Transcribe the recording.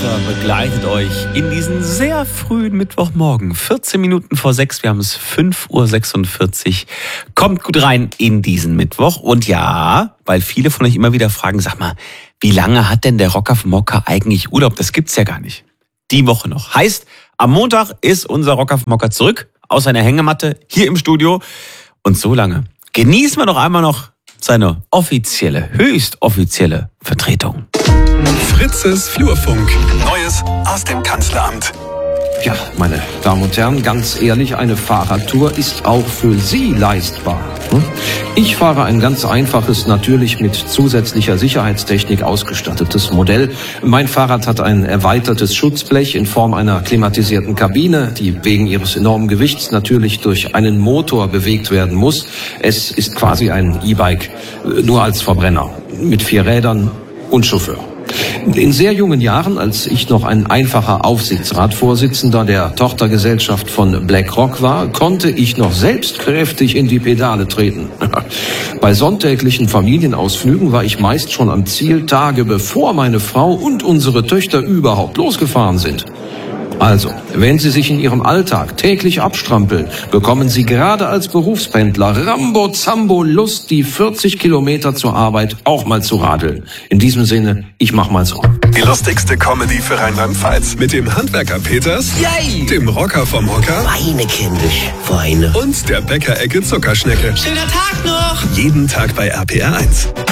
Peter begleitet euch in diesen sehr frühen Mittwochmorgen. 14 Minuten vor 6, wir haben es 5:46 Uhr. Kommt gut rein in diesen Mittwoch. Und ja, weil viele von euch immer wieder fragen, sag mal, wie lange hat denn der Rocker vom Hocker eigentlich Urlaub? Das gibt's ja gar nicht. Die Woche noch. Heißt, am Montag ist unser Rocker vom Hocker zurück aus seiner Hängematte hier im Studio. Und so lange genießen wir noch einmal noch seine offizielle, höchst offizielle Vertretung. Fritzes Flurfunk. Neues aus dem Kanzleramt. Ja, meine Damen und Herren, ganz ehrlich, eine Fahrradtour ist auch für Sie leistbar. Ich fahre ein ganz einfaches, natürlich mit zusätzlicher Sicherheitstechnik ausgestattetes Modell. Mein Fahrrad hat ein erweitertes Schutzblech in Form einer klimatisierten Kabine, die wegen ihres enormen Gewichts natürlich durch einen Motor bewegt werden muss. Es ist quasi ein E-Bike, nur als Verbrenner, mit 4 Rädern und Chauffeur. In sehr jungen Jahren, als ich noch ein einfacher Aufsichtsratsvorsitzender der Tochtergesellschaft von BlackRock war, konnte ich noch selbst kräftig in die Pedale treten. Bei sonntäglichen Familienausflügen war ich meist schon am Ziel, Tage bevor meine Frau und unsere Töchter überhaupt losgefahren sind. Also, wenn Sie sich in Ihrem Alltag täglich abstrampeln, bekommen Sie gerade als Berufspendler Rambo-Zambo Lust, die 40 Kilometer zur Arbeit auch mal zu radeln. In diesem Sinne, ich mach mal so. Die lustigste Comedy für Rheinland-Pfalz mit dem Handwerker Peters, Yay! dem Rocker vom Hocker Weine, kindisch, Weine. und der Bäckerecke Zuckerschnecke. Schöner Tag noch! Jeden Tag bei RPR 1.